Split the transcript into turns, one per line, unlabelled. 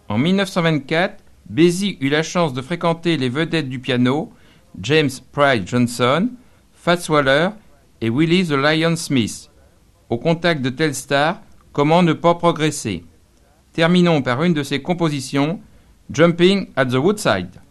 En 1924, Basie eut la chance de fréquenter les vedettes du piano, James Pride Johnson, Fats Waller et Willie the Lion Smith. Au contact de telles stars, comment ne pas progresser? Terminons par une de ses compositions, Jumping at the Woodside.